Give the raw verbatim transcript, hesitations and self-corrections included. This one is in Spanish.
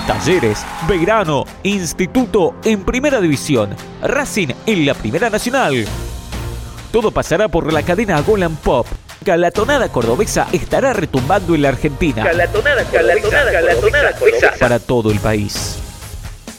Talleres, Belgrano, Instituto en Primera División, Racing en la Primera Nacional. Todo pasará por la cadena Golan Pop. Galatonada Cordobesa estará retumbando en la Argentina. Galatonada, galatonada, galatonada, cordobesa. Para todo el país.